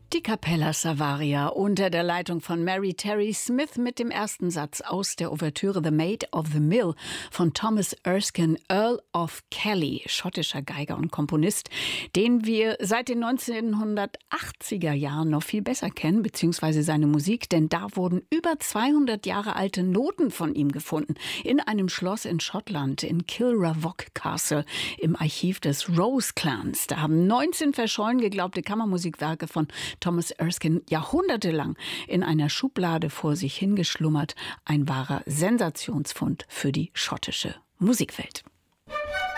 Die Capella Savaria unter der Leitung von Mary Terry Smith mit dem ersten Satz aus der Ouvertüre The Maid of the Mill von Thomas Erskine, Earl of Kelly, schottischer Geiger und Komponist, den wir seit den 1980er Jahren noch viel besser kennen, beziehungsweise seine Musik, denn da wurden über 200 Jahre alte Noten von ihm gefunden, in einem Schloss in Schottland, in Kilravok Castle, im Archiv des Rose Clans. Da haben 19 verschollen geglaubte Kammermusikwerke von Thomas Erskine jahrhundertelang in einer Schublade vor sich hingeschlummert. Ein wahrer Sensationsfund für die schottische Musikwelt.